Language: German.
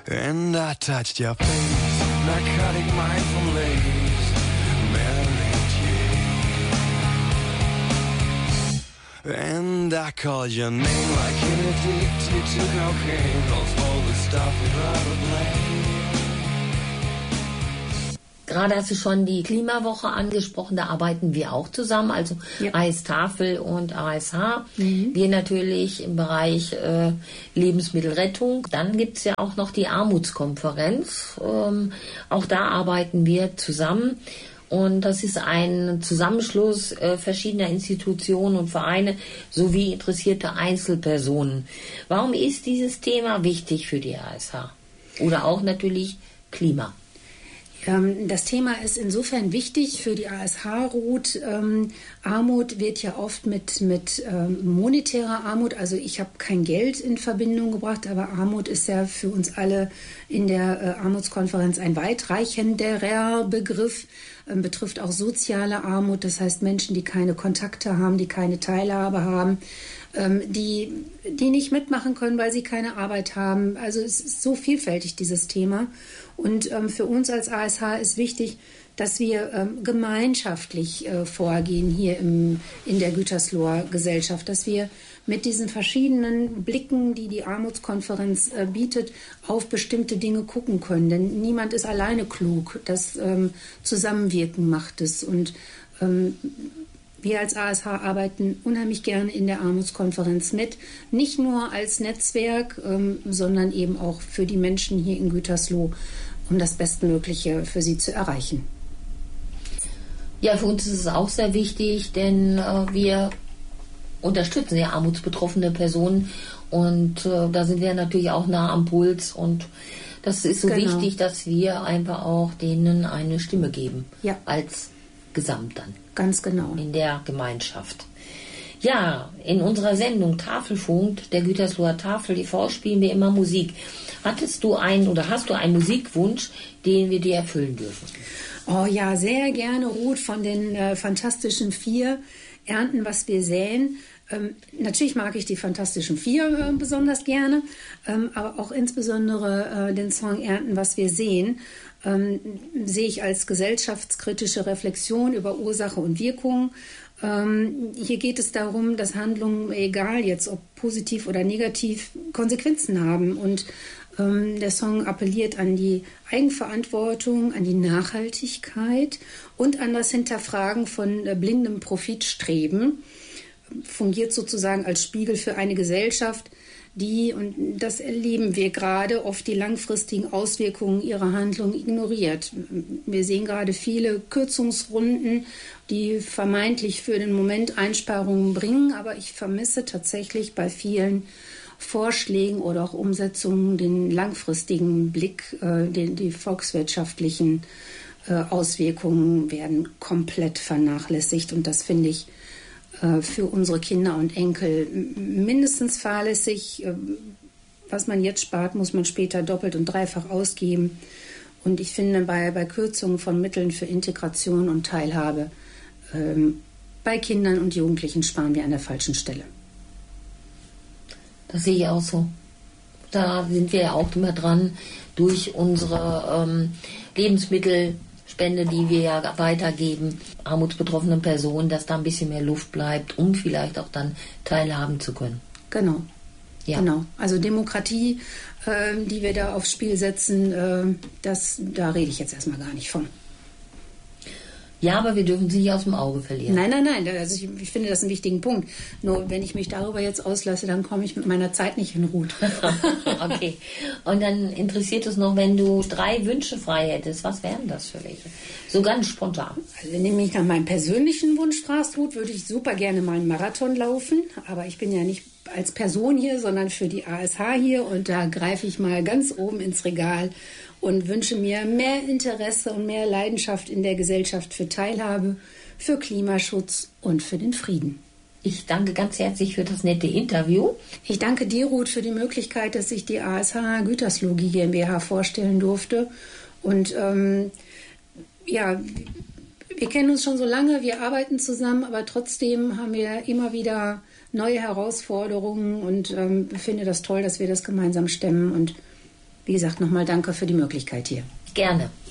And I touched your face, narcotic mindful lace, Mary Jane. And I called your name like an addicted to cocaine, 'cause all the stuff without a blame. Gerade hast du schon die Klimawoche angesprochen, da arbeiten wir auch zusammen, also ja. AS Tafel und ASH. Wir natürlich im Bereich Lebensmittelrettung. Dann gibt es ja auch noch die Armutskonferenz. Auch da arbeiten wir zusammen. Und das ist ein Zusammenschluss verschiedener Institutionen und Vereine sowie interessierte Einzelpersonen. Warum ist dieses Thema wichtig für die ASH? Oder auch natürlich Klima? Das Thema ist insofern wichtig für die ASH, Ruth. Armut wird ja oft mit monetärer Armut, also ich habe kein Geld in Verbindung gebracht, aber Armut ist ja für uns alle in der Armutskonferenz ein weitreichenderer Begriff, betrifft auch soziale Armut, das heißt Menschen, die keine Kontakte haben, die keine Teilhabe haben, die nicht mitmachen können, weil sie keine Arbeit haben. Also es ist so vielfältig, dieses Thema. Und für uns als ASH ist wichtig, dass wir gemeinschaftlich vorgehen hier in der Gütersloher Gesellschaft, dass wir mit diesen verschiedenen Blicken, die die Armutskonferenz bietet, auf bestimmte Dinge gucken können. Denn niemand ist alleine klug. Das Zusammenwirken macht es. Und wir als ASH arbeiten unheimlich gerne in der Armutskonferenz mit. Nicht nur als Netzwerk, sondern eben auch für die Menschen hier in Gütersloh, um das Bestmögliche für sie zu erreichen. Ja, für uns ist es auch sehr wichtig, denn wir unterstützen ja armutsbetroffene Personen und da sind wir natürlich auch nah am Puls und das ist so wichtig, dass wir einfach auch denen eine Stimme geben, ja. Als Gesamt dann. Ganz genau. In der Gemeinschaft. Ja, in unserer Sendung Tafelfunk, der Gütersloher Tafel e.V., spielen wir immer Musik. Hast du einen Musikwunsch, den wir dir erfüllen dürfen? Oh ja, sehr gerne, Ruth, von den Fantastischen Vier, Ernten, was wir säen. Natürlich mag ich die Fantastischen Vier besonders gerne, aber auch insbesondere den Song Ernten, was wir sehen, sehe ich als gesellschaftskritische Reflexion über Ursache und Wirkung. Hier geht es darum, dass Handlungen, egal jetzt ob positiv oder negativ, Konsequenzen haben. Und der Song appelliert an die Eigenverantwortung, an die Nachhaltigkeit und an das Hinterfragen von blindem Profitstreben. Fungiert sozusagen als Spiegel für eine Gesellschaft, die, und das erleben wir gerade, oft die langfristigen Auswirkungen ihrer Handlung ignoriert. Wir sehen gerade viele Kürzungsrunden, die vermeintlich für den Moment Einsparungen bringen, aber ich vermisse tatsächlich bei vielen Vorschlägen oder auch Umsetzungen den langfristigen Blick, die volkswirtschaftlichen Auswirkungen werden komplett vernachlässigt und das finde ich für unsere Kinder und Enkel mindestens fahrlässig. Was man jetzt spart, muss man später doppelt und dreifach ausgeben. Und ich finde, bei Kürzungen von Mitteln für Integration und Teilhabe bei Kindern und Jugendlichen sparen wir an der falschen Stelle. Das sehe ich auch so. Da sind wir ja auch immer dran, durch unsere Lebensmittelspende, die wir ja weitergeben, armutsbetroffenen Personen, dass da ein bisschen mehr Luft bleibt, um vielleicht auch dann teilhaben zu können. Genau. Ja. Genau. Also Demokratie, die wir da aufs Spiel setzen, da rede ich jetzt erstmal gar nicht von. Ja, aber wir dürfen sie nicht aus dem Auge verlieren. Nein. Also ich finde das einen wichtigen Punkt. Nur wenn ich mich darüber jetzt auslasse, dann komme ich mit meiner Zeit nicht in Ruhe. Okay. Und dann interessiert es noch, wenn du 3 Wünsche frei hättest, was wären das für welche? So ganz spontan. Also wenn du mich nach meinem persönlichen Wunsch fragst, Ruth, würde ich super gerne mal einen Marathon laufen. Aber ich bin ja nicht als Person hier, sondern für die ASH hier. Und da greife ich mal ganz oben ins Regal und wünsche mir mehr Interesse und mehr Leidenschaft in der Gesellschaft für Teilhabe, für Klimaschutz und für den Frieden. Ich danke ganz herzlich für das nette Interview. Ich danke dir, Ruth, für die Möglichkeit, dass ich die ASH Gütersloh GmbH vorstellen durfte. Und ja, wir kennen uns schon so lange, wir arbeiten zusammen, aber trotzdem haben wir immer wieder neue Herausforderungen und finde das toll, dass wir das gemeinsam stemmen. Und Wie gesagt, nochmal danke für die Möglichkeit hier. Gerne.